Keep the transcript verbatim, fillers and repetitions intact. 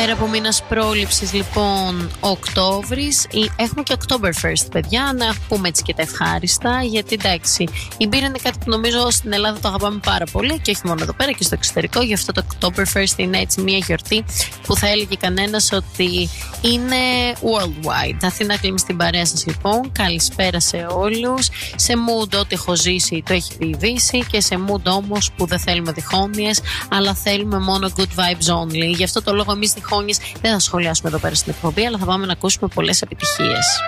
Πέρα από μήνας πρόληψης, λοιπόν, Οκτώβρης, έχουμε και Oktoberfest, παιδιά, να πούμε έτσι και τα ευχάριστα, γιατί εντάξει, η μπύρα είναι κάτι που νομίζω στην Ελλάδα το αγαπάμε πάρα πολύ και όχι μόνο εδώ πέρα και στο εξωτερικό. Γι' αυτό το Oktoberfest είναι έτσι μια γιορτή που θα έλεγε κανένας ότι είναι worldwide. Αθήνα κλείνει στην παρέα σας, λοιπόν. Καλησπέρα σε όλους. Σε mood ό,τι έχω ζήσει το έχει διηγήσει και σε mood όμως που δεν θέλουμε διχόνοιες, αλλά θέλουμε μόνο good vibes only. Γι' αυτό το λόγο εμείς διχόνοιες δεν θα σχολιάσουμε εδώ πέρα στην εκπομπή, αλλά θα πάμε να ακούσουμε πολλές επιτυχίες.